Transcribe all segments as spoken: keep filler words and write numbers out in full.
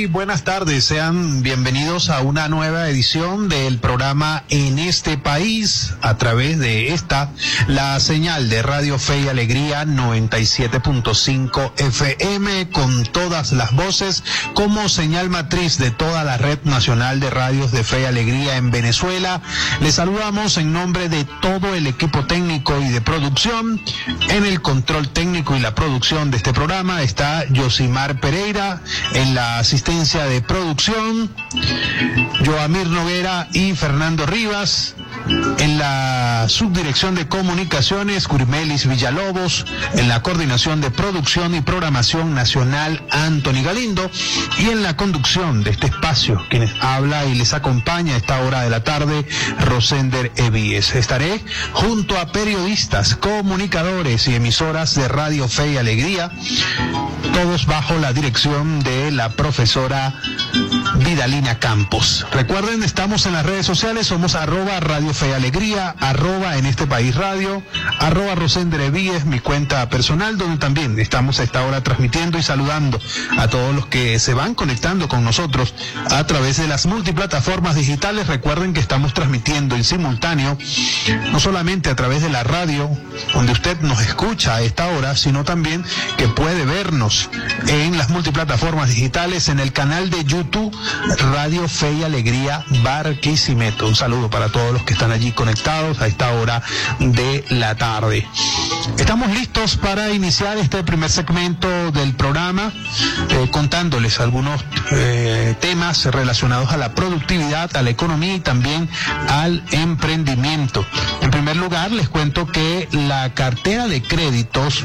buenas tardes. Sean bienvenidos a una nueva edición del programa En este País, a través de esta, la señal de Radio Fe y Alegría noventa y siete punto cinco F M, con todas las voces, como señal matriz de toda la red nacional de radios de Fe y Alegría en Venezuela. Les saludamos en nombre de todo el equipo técnico y de producción. En el control técnico y la producción de este programa está Yosimar Pereira, en la asistencia de producción, Joamir Noguera y Fernando Rivas, en la subdirección de comunicaciones, Curmelis Villalobos, en la coordinación de producción y programación nacional, Anthony Galindo, y en la conducción de este espacio, quienes habla y les acompaña a esta hora de la tarde, Rosender Evíes. Estaré junto a periodistas, comunicadores y emisoras de Radio Fe y Alegría, todos bajo la dirección de la profesora Vidalina Campos. Recuerden, estamos en las redes sociales, somos arroba Radio Fe y Alegría, arroba En este País Radio, arroba Rosender Evíes, mi cuenta personal, donde también estamos a esta hora transmitiendo y saludando a todos los que se van conectando con nosotros a través de las multiplataformas digitales. Recuerden que estamos transmitiendo en simultáneo, no solamente a través de la radio, donde usted nos escucha a esta hora, sino también que puede vernos en las multiplataformas digitales, en el canal de YouTube Radio Fe y Alegría Barquisimeto. Un saludo para todos los que están allí conectados a esta hora de la tarde. Estamos listos para iniciar este primer segmento del programa, eh, contándoles algunos eh, temas relacionados a la productividad, a la economía y también al emprendimiento. En primer lugar, les cuento que la cartera de créditos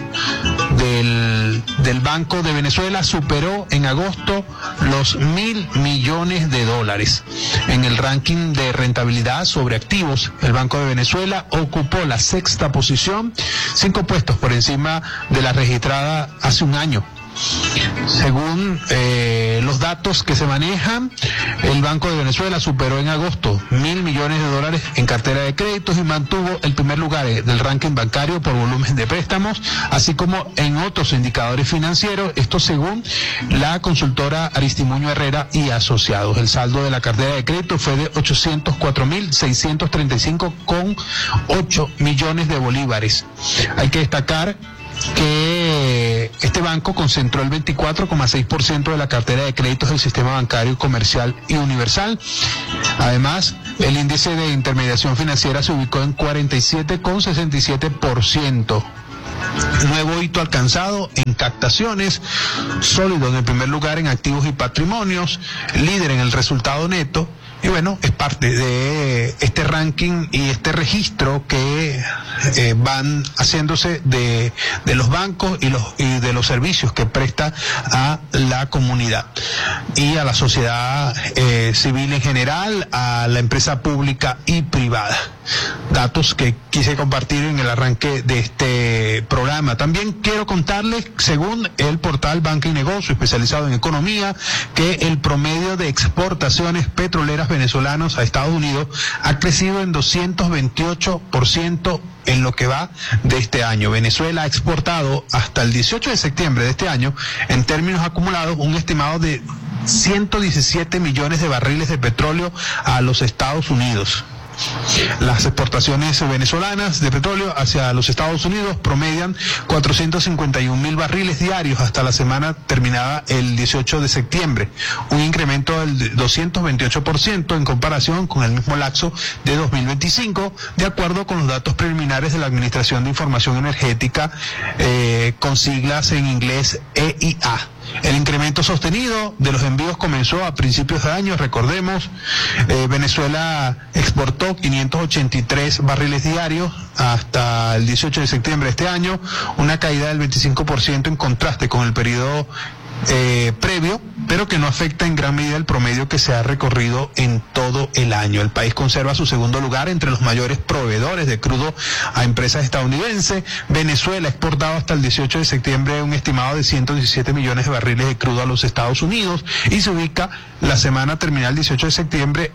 del, del Banco de Venezuela superó en agosto los mil millones de dólares. En el ranking de rentabilidad sobre activos, el Banco de Venezuela ocupó la sexta posición, cinco puestos por encima de la registrada hace un año. Según eh, los datos que se manejan, el Banco de Venezuela superó en agosto mil millones de dólares en cartera de créditos y mantuvo el primer lugar del ranking bancario por volumen de préstamos, así como en otros indicadores financieros. Esto según la consultora Aristimuño Herrera y Asociados. El saldo de la cartera de crédito fue de ochocientos cuatro mil seiscientos treinta y cinco coma ocho millones de bolívares. Hay que destacar que este banco concentró el veinticuatro coma seis por ciento de la cartera de créditos del sistema bancario comercial y universal. Además, el índice de intermediación financiera se ubicó en cuarenta y siete coma sesenta y siete por ciento. Nuevo hito alcanzado en captaciones, sólido en el primer lugar en activos y patrimonios, líder en el resultado neto. Y bueno, es parte de este ranking y este registro que eh, van haciéndose de, de los bancos y, los, y de los servicios que presta a la comunidad y a la sociedad eh, civil en general, a la empresa pública y privada. Datos que quise compartir en el arranque de este programa. También quiero contarles, según el portal Banca y Negocio, especializado en economía, que el promedio de exportaciones petroleras venezolanos a Estados Unidos ha crecido en doscientos veintiocho por ciento en lo que va de este año. Venezuela ha exportado hasta el dieciocho de septiembre de este año, en términos acumulados, un estimado de ciento diecisiete millones de barriles de petróleo a los Estados Unidos. Las exportaciones venezolanas de petróleo hacia los Estados Unidos promedian cuatrocientos cincuenta y un mil barriles diarios hasta la semana terminada el dieciocho de septiembre, un incremento del doscientos veintiocho por ciento en comparación con el mismo lapso de dos mil veinticinco, de acuerdo con los datos preliminares de la Administración de Información Energética, eh, con siglas en inglés E I A. El incremento sostenido de los envíos comenzó a principios de año. Recordemos, eh, Venezuela exportó quinientos ochenta y tres barriles diarios hasta el dieciocho de septiembre de este año, una caída del veinticinco por ciento en contraste con el periodo eh, previo, pero que no afecta en gran medida el promedio que se ha recorrido en todo el año. El país conserva su segundo lugar entre los mayores proveedores de crudo a empresas estadounidenses. Venezuela ha exportado hasta el dieciocho de septiembre un estimado de ciento diecisiete millones de barriles de crudo a los Estados Unidos y se ubica la semana terminal dieciocho de septiembre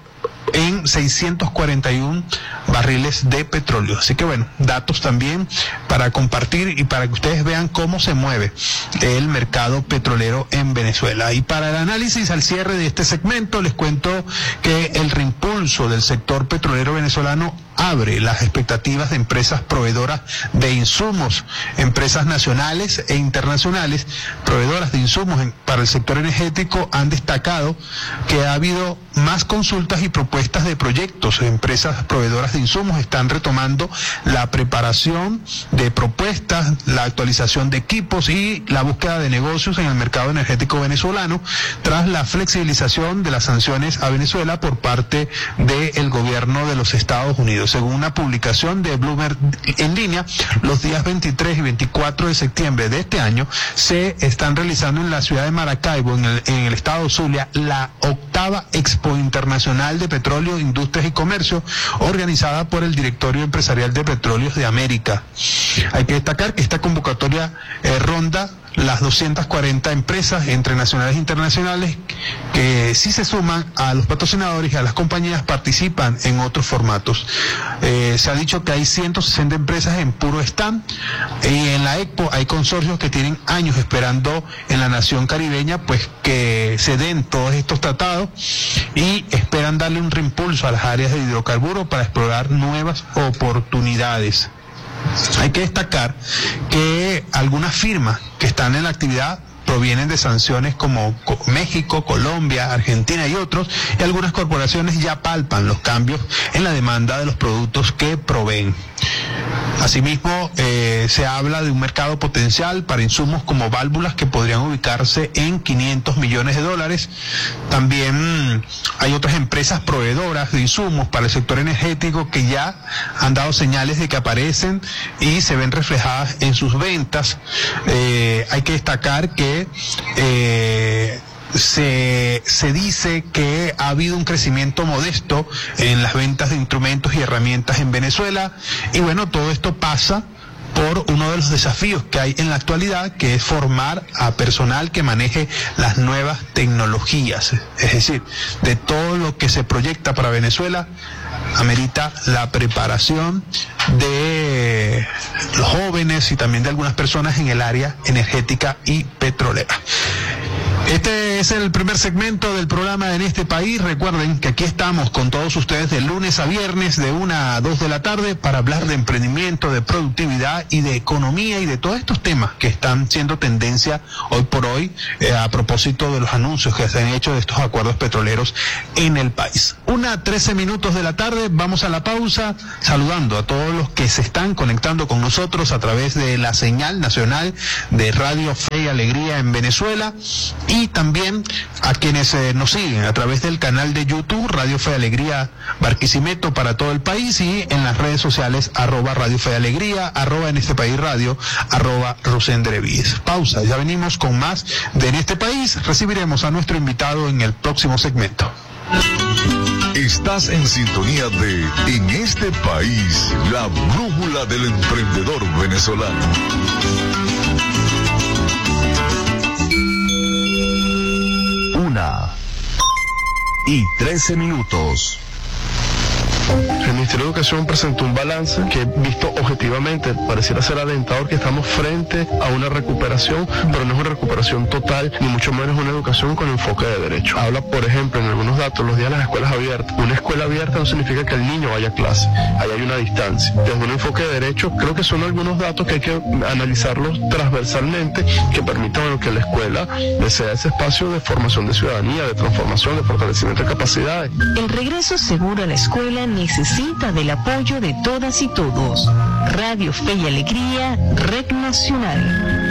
en seiscientos cuarenta y uno barriles de petróleo. Así que bueno, datos también para compartir y para que ustedes vean cómo se mueve el mercado petrolero en Venezuela. Y para el análisis al cierre de este segmento, les cuento que el reimpulso del sector petrolero venezolano abre las expectativas de empresas proveedoras de insumos, empresas nacionales e internacionales proveedoras de insumos en, para el sector energético han destacado que ha habido más consultas y propuestas de proyectos. Empresas proveedoras de insumos están retomando la preparación de propuestas, la actualización de equipos y la búsqueda de negocios en el mercado energético venezolano tras la flexibilización de las sanciones a Venezuela por parte del gobierno de los Estados Unidos. Según una publicación de Bloomberg en línea, los días veintitrés y veinticuatro de septiembre de este año se están realizando en la ciudad de Maracaibo, en el, en el estado Zulia, la octava Expo Internacional de Petróleo, Industrias y Comercio, organizada por el Directorio Empresarial de Petróleos de América. Hay que destacar que esta convocatoria eh, ronda las doscientas cuarenta empresas entre nacionales e internacionales que sí se suman a los patrocinadores y a las compañías participan en otros formatos. Eh, se ha dicho que hay ciento sesenta empresas en puro stand y en la Expo hay consorcios que tienen años esperando en la nación caribeña pues que se den todos estos tratados y esperan darle un reimpulso a las áreas de hidrocarburos para explorar nuevas oportunidades. Hay que destacar que algunas firmas que están en la actividad provienen de sanciones como México, Colombia, Argentina y otros, y algunas corporaciones ya palpan los cambios en la demanda de los productos que proveen. Asimismo, eh, se habla de un mercado potencial para insumos como válvulas que podrían ubicarse en quinientos millones de dólares. También hay otras empresas proveedoras de insumos para el sector energético que ya han dado señales de que aparecen y se ven reflejadas en sus ventas. Eh, hay que destacar que eh, Se, se dice que ha habido un crecimiento modesto en las ventas de instrumentos y herramientas en Venezuela y bueno, todo esto pasa por uno de los desafíos que hay en la actualidad, que es formar a personal que maneje las nuevas tecnologías. Es decir, de todo lo que se proyecta para Venezuela, amerita la preparación de los jóvenes y también de algunas personas en el área energética y petrolera. Este es el primer segmento del programa En este País. Recuerden que aquí estamos con todos ustedes de lunes a viernes de una a dos de la tarde para hablar de emprendimiento, de productividad y de economía y de todos estos temas que están siendo tendencia hoy por hoy eh, a propósito de los anuncios que se han hecho de estos acuerdos petroleros en el país. Una a trece minutos de la tarde, vamos a la pausa saludando a todos los que se están conectando con nosotros a través de la señal nacional de Radio Fe y Alegría en Venezuela y también a quienes eh, nos siguen a través del canal de YouTube Radio Fe y Alegría Barquisimeto para todo el país y en las redes sociales arroba Radio Fe y Alegría, arroba En este País Radio, arroba Rosendrevis. Pausa, ya venimos con más de En este País. Recibiremos a nuestro invitado en el próximo segmento. Estás en sintonía de En este País, la brújula del emprendedor venezolano. Una y trece minutos. El Ministerio de Educación presentó un balance que, visto objetivamente, pareciera ser alentador, que estamos frente a una recuperación, pero no es una recuperación total, ni mucho menos una educación con enfoque de derecho. Habla, por ejemplo, en algunos datos, los días de las escuelas abiertas. Una escuela abierta no significa que el niño vaya a clase, ahí hay una distancia. Desde un enfoque de derecho, creo que son algunos datos que hay que analizarlos transversalmente, que permitan bueno, que la escuela sea ese espacio de formación de ciudadanía, de transformación, de fortalecimiento de capacidades. El regreso seguro a la escuela necesita del apoyo de todas y todos. Radio Fe y Alegría, Red Nacional.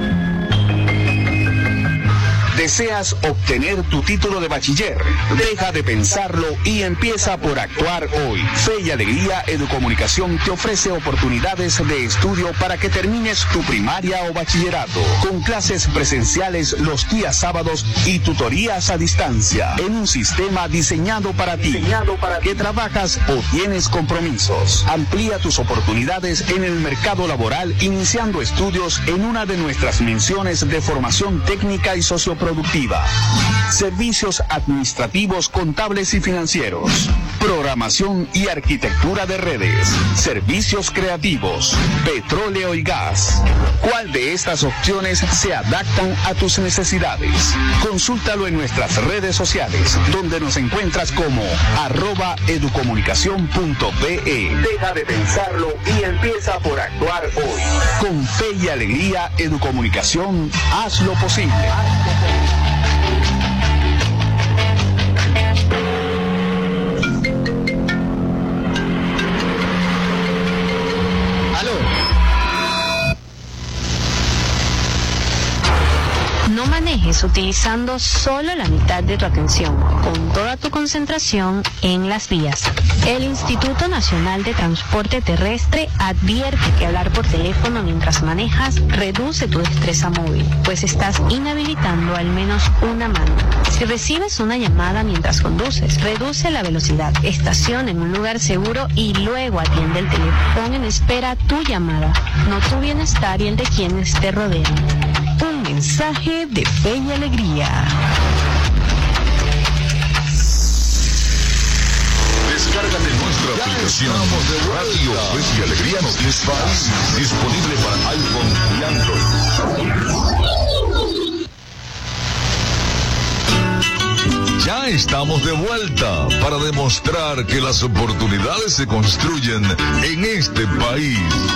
¿Deseas obtener tu título de bachiller? Deja de pensarlo y empieza por actuar hoy. Fe y Alegría Educomunicación te ofrece oportunidades de estudio para que termines tu primaria o bachillerato, con clases presenciales los días sábados y tutorías a distancia, en un sistema diseñado para ti, diseñado para que trabajas o tienes compromisos. Amplía tus oportunidades en el mercado laboral iniciando estudios en una de nuestras menciones de formación técnica y socioproductiva. productiva, servicios administrativos, contables y financieros, programación y arquitectura de redes, servicios creativos, petróleo y gas. ¿Cuál de estas opciones se adaptan a tus necesidades? Consúltalo en nuestras redes sociales, donde nos encuentras como arroba educomunicación punto be. Deja de pensarlo y empieza por actuar hoy. Con fe y alegría, Educomunicación, haz lo posible. No manejes utilizando solo la mitad de tu atención, con toda tu concentración en las vías. El Instituto Nacional de Transporte Terrestre advierte que hablar por teléfono mientras manejas reduce tu destreza móvil, pues estás inhabilitando al menos una mano. Si recibes una llamada mientras conduces, reduce la velocidad, estaciona en un lugar seguro y luego atiende el teléfono. Pon en espera tu llamada, no tu bienestar y el de quienes te rodean. Un mensaje de fe y alegría. Descárgate nuestra ya aplicación Radio Fe y Alegría Noticias, disponible para iPhone y Android. Ya estamos de vuelta para demostrar que las oportunidades se construyen en este país.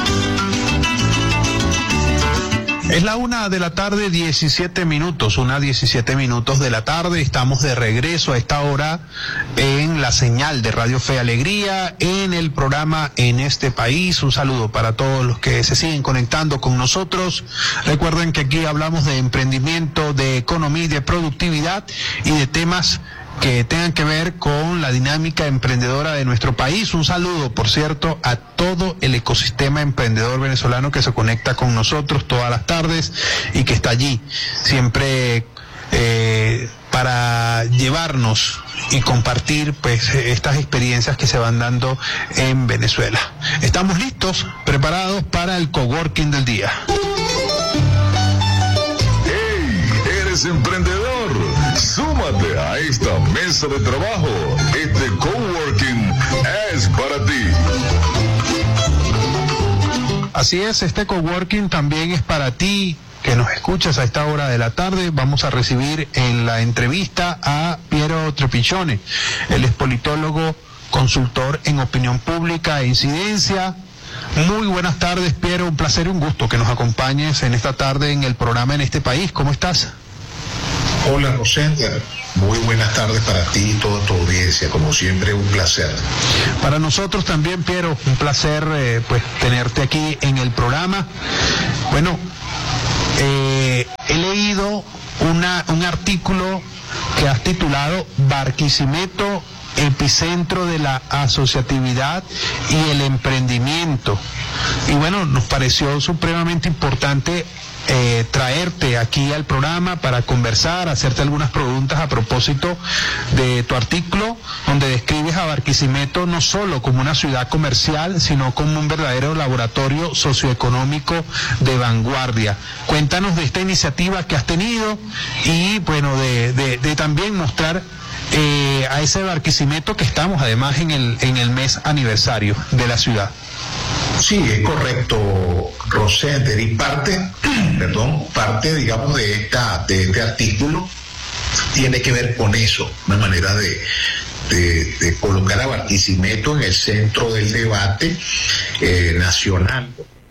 Es la una de la tarde, diecisiete minutos, una diecisiete minutos de la tarde. Estamos de regreso a esta hora en la señal de Radio Fe y Alegría, en el programa En este País. Un saludo para todos los que se siguen conectando con nosotros. Recuerden que aquí hablamos de emprendimiento, de economía y de productividad y de temas que tengan que ver con la dinámica emprendedora de nuestro país. Un saludo, por cierto, a todo el ecosistema emprendedor venezolano que se conecta con nosotros todas las tardes y que está allí siempre eh, para llevarnos y compartir pues estas experiencias que se van dando en Venezuela. Estamos listos, preparados para el coworking del día. ¡Hey! ¿Eres emprendedor? Súmate a esta mesa de trabajo. Este coworking es para ti. Así es, este coworking también es para ti, que nos escuchas a esta hora de la tarde. Vamos a recibir en la entrevista a Piero Trepichone. Él es politólogo, consultor en opinión pública e incidencia. Muy buenas tardes, Piero. Un placer y un gusto que nos acompañes en esta tarde en el programa En este País. ¿Cómo estás? Hola, Rosenda. Muy buenas tardes para ti y toda tu audiencia. Como siempre, un placer. Para nosotros también, Piero, un placer eh, pues tenerte aquí en el programa. Bueno, eh, he leído una, un artículo que has titulado Barquisimeto, epicentro de la asociatividad y el emprendimiento. Y bueno, nos pareció supremamente importante Eh, traerte aquí al programa para conversar, hacerte algunas preguntas a propósito de tu artículo, donde describes a Barquisimeto no solo como una ciudad comercial, sino como un verdadero laboratorio socioeconómico de vanguardia. Cuéntanos de esta iniciativa que has tenido y bueno, de, de, de también mostrar eh, a ese Barquisimeto que estamos además en el, en el mes aniversario de la ciudad. Sí, es correcto, Rosender, y parte, perdón, parte, digamos, de esta, de este artículo tiene que ver con eso, una manera de, de, de colocar a Barquisimeto en el centro del debate eh, nacional.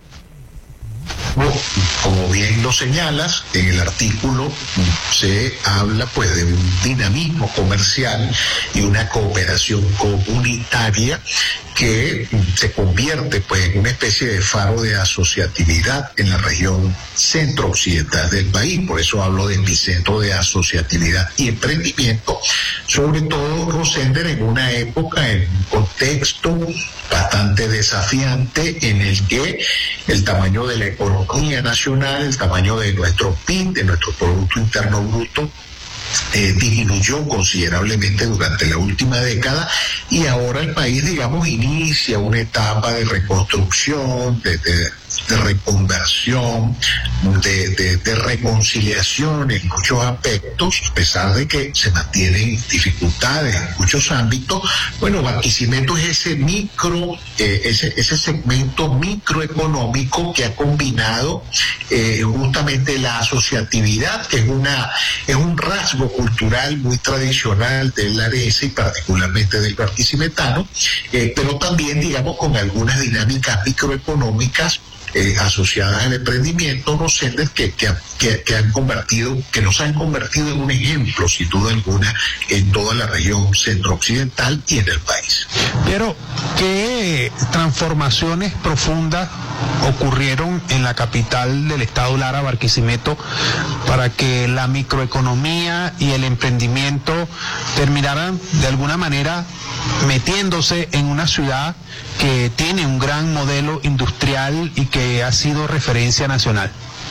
Como bien lo señalas, en el artículo se habla pues de un dinamismo comercial y una cooperación comunitaria que se convierte pues en una especie de faro de asociatividad en la región centro-occidental del país. Por eso hablo de epicentro de asociatividad y emprendimiento, sobre todo, Rosender, en una época, en un contexto bastante desafiante en el que el tamaño de la economía nacional, el tamaño de nuestro P I B, de nuestro Producto Interno Bruto, Eh, disminuyó considerablemente durante la última década y ahora el país, digamos, inicia una etapa de reconstrucción, de, de de reconversión, de, de, de reconciliación en muchos aspectos, a pesar de que se mantienen dificultades en muchos ámbitos. Bueno, Barquisimeto es ese micro, eh, ese, ese segmento microeconómico que ha combinado eh, justamente la asociatividad, que es una es un rasgo cultural muy tradicional del Arese y particularmente del barquisimetano, eh, pero también, digamos, con algunas dinámicas microeconómicas Eh, asociadas al emprendimiento, Rosender, que, que, que, que han convertido, que nos han convertido en un ejemplo, sin duda alguna, en toda la región centro-occidental y en el país. Pero, ¿qué transformaciones profundas ocurrieron en la capital del estado Lara, Barquisimeto, para que la microeconomía y el emprendimiento terminaran de alguna manera metiéndose en una ciudad que tiene un gran modelo industrial y que ha sido referencia nacional?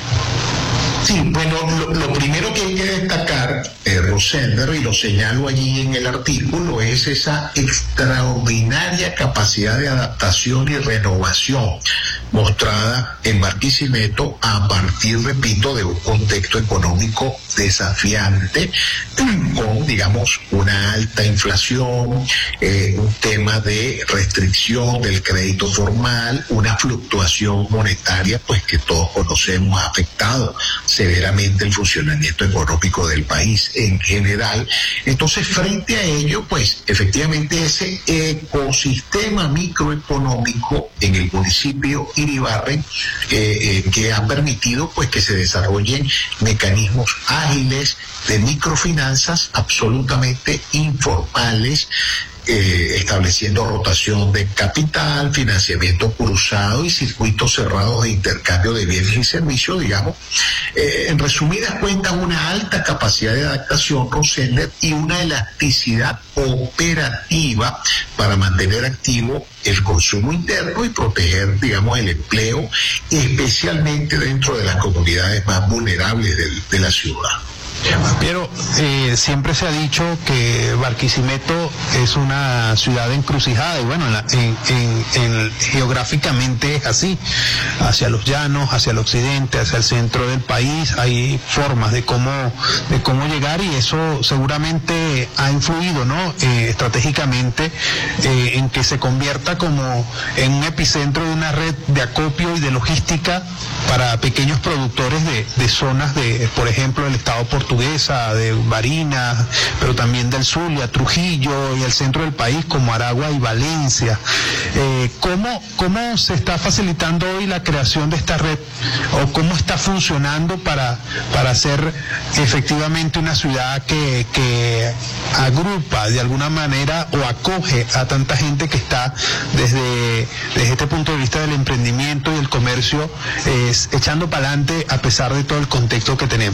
Sí, bueno, lo, lo primero que hay que destacar, eh, Rosender, y lo señalo allí en el artículo, es esa extraordinaria capacidad de adaptación y renovación mostrada en Barquisimeto a partir, repito, de un contexto económico desafiante, con, digamos, una alta inflación, eh, un tema de restricción del crédito formal, una fluctuación monetaria, pues que todos conocemos ha afectado severamente el funcionamiento económico del país en general. Entonces, frente a ello, pues efectivamente ese ecosistema microeconómico en el municipio Iribarren eh, eh, que ha permitido pues que se desarrollen mecanismos ágiles de microfinanzas absolutamente informales, Eh, estableciendo rotación de capital, financiamiento cruzado y circuitos cerrados de intercambio de bienes y servicios, digamos. Eh, en resumidas cuentas, una alta capacidad de adaptación, Rosender, y una elasticidad operativa para mantener activo el consumo interno y proteger, digamos, el empleo, especialmente dentro de las comunidades más vulnerables de, de la ciudad. Pero eh, siempre se ha dicho que Barquisimeto es una ciudad encrucijada y bueno, en, la, en, en, en, geográficamente es así, hacia los llanos, hacia el occidente, hacia el centro del país, hay formas de cómo, de cómo llegar y eso seguramente ha influido, ¿no? Eh, estratégicamente eh, en que se convierta como en un epicentro de una red de acopio y de logística para pequeños productores de, de zonas de, por ejemplo, el estado portugués, de Barinas, pero también del Zulia, Trujillo y el centro del país como Aragua y Valencia. Eh, ¿cómo, ¿Cómo se está facilitando hoy la creación de esta red o cómo está funcionando para, para hacer efectivamente una ciudad que, que agrupa de alguna manera o acoge a tanta gente que está desde, desde este punto de vista del emprendimiento y el comercio eh, echando para adelante a pesar de todo el contexto que tenemos?